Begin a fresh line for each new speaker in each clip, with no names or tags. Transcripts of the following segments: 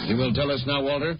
You will tell us now, Walter?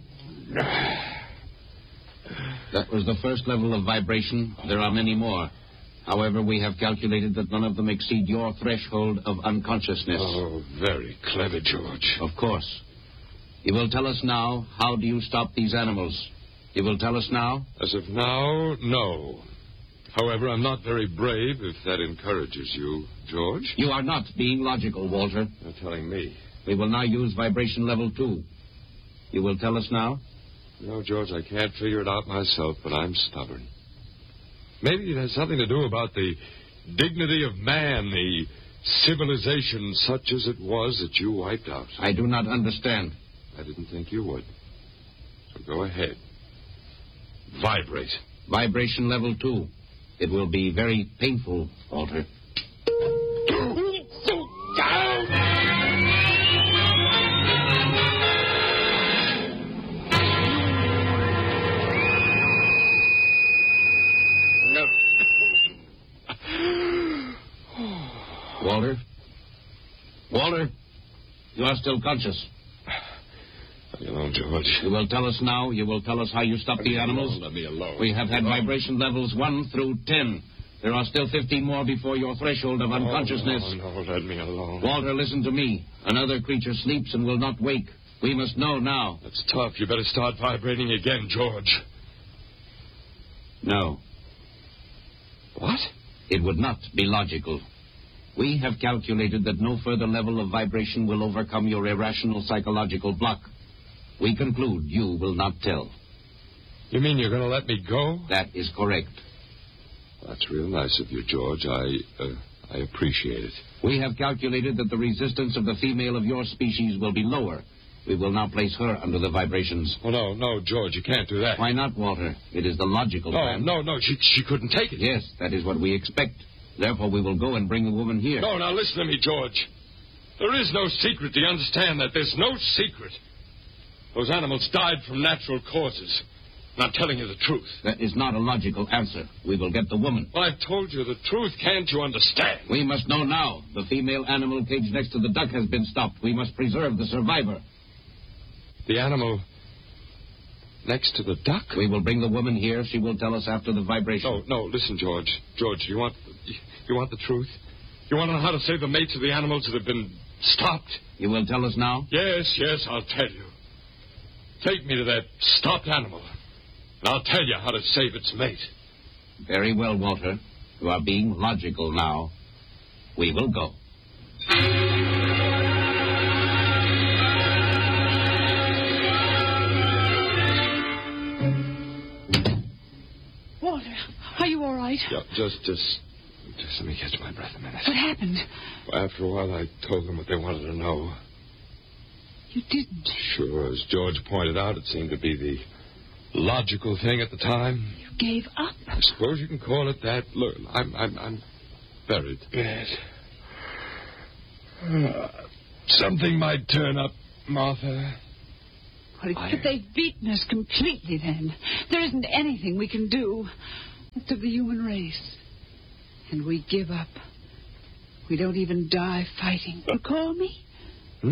That was the first level of vibration. There are many more. However, we have calculated that none of them exceed your threshold of unconsciousness.
Oh, very clever, George.
Of course. You will tell us now, how do you stop these animals? You will tell us now?
As of now, no. However, I'm not very brave, if that encourages you, George.
You are not being logical, Walter.
You're telling me.
We will now use vibration level 2. You will tell us now?
No, George, I can't figure it out myself, but I'm stubborn. Maybe it has something to do about the dignity of man, the civilization such as it was that you wiped out.
I do not understand.
I didn't think you would. So go ahead. Vibrate.
Vibration level 2. It will be very painful, Walter. Walter? Walter? You are still conscious.
Leave me alone, George.
You will tell us now. You will tell us how you stop the animals.
Let me alone.
We have had vibration levels 1 through 10. There are still 15 more before your threshold of unconsciousness.
No, let me alone.
Walter, listen to me. Another creature sleeps and will not wake. We must know now.
That's tough. You better start vibrating again, George.
No.
What?
It would not be logical. We have calculated that no further level of vibration will overcome your irrational psychological block. We conclude you will not tell.
You mean you're going to let me go?
That is correct.
That's real nice of you, George. I appreciate it.
We have calculated that the resistance of the female of your species will be lower. We will now place her under the vibrations.
Oh, no, George, you can't do that.
Why not, Walter? It is the logical plan.
No, she couldn't take it.
Yes, that is what we expect. Therefore, we will go and bring the woman here.
No, now listen to me, George. There is no secret. Do you understand that? There's no secret. Those animals died from natural causes. And I'm telling you the truth.
That is not a logical answer. We will get the woman.
Well, I've told you the truth. Can't you understand?
We must know now. The female animal caged next to the duck has been stopped. We must preserve the survivor.
The animal next to the duck?
We will bring the woman here. She will tell us after the vibration.
No, listen, George. George, you want the truth? You want to know how to save the mates of the animals that have been stopped?
You will tell us now?
Yes, I'll tell you. Take me to that stopped animal, and I'll tell you how to save its mate.
Very well, Walter. You are being logical now. We will go.
Walter, are you all right?
Yeah, just let me catch my breath a minute.
What happened?
After a while, I told them what they wanted to know.
You didn't.
Sure, as George pointed out, it seemed to be the logical thing at the time.
You gave up?
I suppose you can call it that. Look, I'm very bad. Something might turn up, Martha.
Well, but they've beaten us completely then. There isn't anything we can do. It's of the human race. And we give up. We don't even die fighting. You call me?
Oh,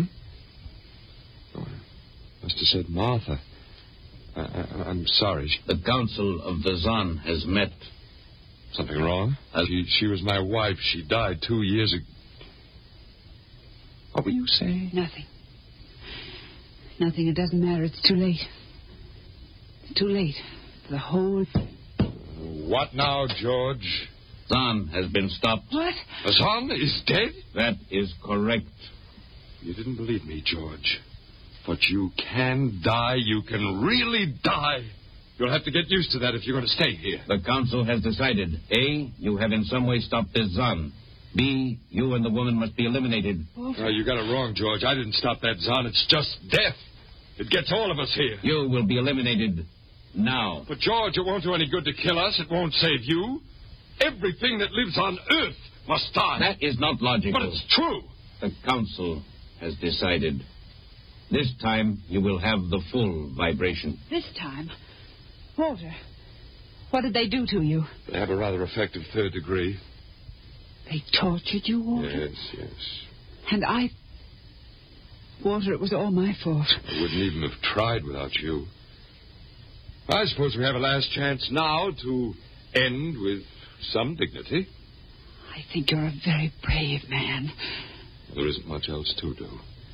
I must have said Martha. I'm sorry.
The council of the Zan has met.
Something wrong? She was my wife. She died 2 years ago. What were you saying?
Nothing. Nothing. It doesn't matter. It's too late. It's too late for the whole...
What now, George?
Zan has been stopped.
What?
The Zan is dead?
That is correct.
You didn't believe me, George. But you can die. You can really die. You'll have to get used to that if you're going to stay here.
The council has decided. A, you have in some way stopped this Zan. B, you and the woman must be eliminated.
You got it wrong, George. I didn't stop that Zan. It's just death. It gets all of us here.
You will be eliminated now.
But, George, it won't do any good to kill us. It won't save you. Everything that lives on Earth must die.
That is not logical.
But it's true.
The council has decided. This time, you will have the full vibration.
This time? Walter, what did they do to you?
They have a rather effective third degree.
They tortured you, Walter?
Yes.
And I Walter, it was all my fault.
I wouldn't even have tried without you. I suppose we have a last chance now to end with some dignity.
I think you're a very brave man.
There isn't much else to do.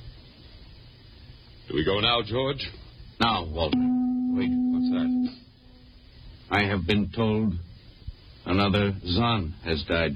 Do we go now, George?
Now, Walter. Wait.
What's that?
I have been told another Zahn has died.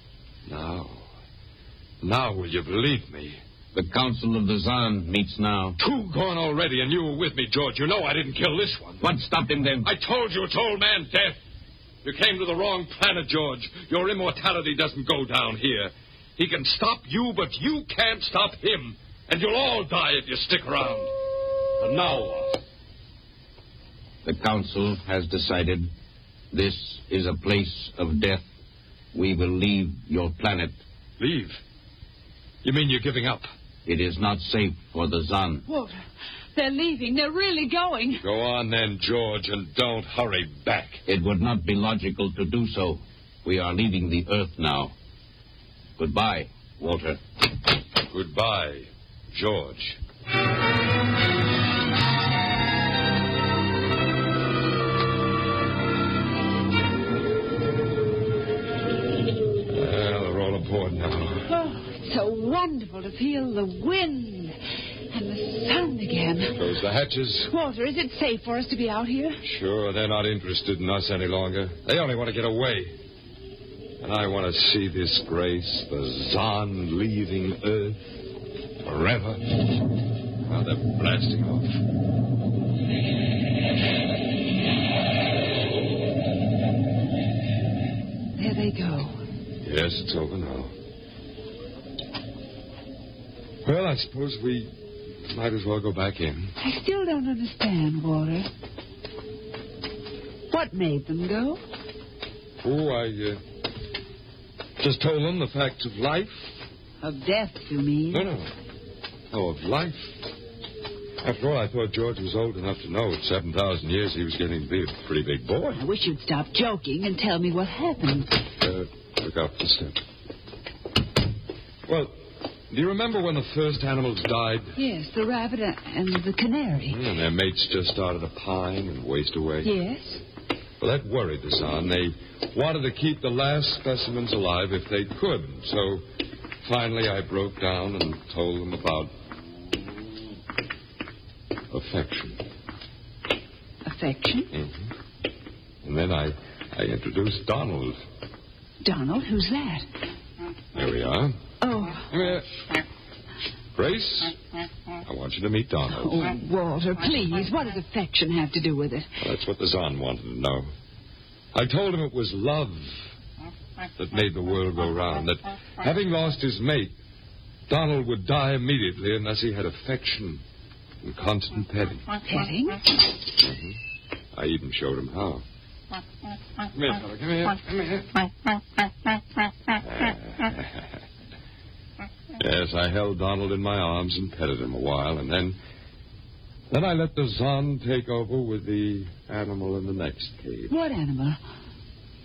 Now will you believe me?
The Council of the Zahn meets now.
2 gone already, and you were with me, George. You know I didn't kill this one.
What stopped him then?
I told you it's old man death. You came to the wrong planet, George. Your immortality doesn't go down here. He can stop you, but you can't stop him. And you'll all die if you stick around. And now what?
The Council has decided this is a place of death. We will leave your planet.
Leave? You mean you're giving up?
It is not safe for the Zahn.
Walter, they're leaving. They're really going.
Go on then, George, and don't hurry back.
It would not be logical to do so. We are leaving the Earth now. Goodbye, Walter.
Goodbye, George. Well, they're all aboard now.
Oh, it's so wonderful to feel the wind and the sun again.
Close the hatches.
Walter, is it safe for us to be out here?
Sure, they're not interested in us any longer. They only want to get away. And I want to see this Grace, the Zahn leaving Earth forever. Now they're blasting off.
There they go.
Yes, it's over now. Well, I suppose we might as well go back in.
I still don't understand, Walter. What made them go?
Oh, I just told them the facts of life.
Of death, you mean?
No. Oh, of life. After all, I thought George was old enough to know at 7,000 years he was getting to be a pretty big boy.
I wish you'd stop joking and tell me what happened.
Look up the step. Well, do you remember when the first animals died?
Yes, the rabbit and the canary.
And their mates just started to pine and waste away?
Yes.
Well, that worried the Zahn. They wanted to keep the last specimens alive if they could. So, finally, I broke down and told them about affection.
Affection?
Mm-hmm. And then I introduced Donald.
Donald? Who's that?
There we are.
Oh.
Come here. Grace, I want you to meet Donald.
Oh, Walter, please. What does affection have to do with it?
Well, that's what the Zahn wanted to know. I told him it was love that made the world go round, that having lost his mate, Donald would die immediately unless he had affection and constant petting.
Petting?
Mm-hmm. I even showed him how. Come here, fella. Come here. Yes, I held Donald in my arms and petted him a while, and then I let the Zahn take over with the animal in the next cage.
What animal?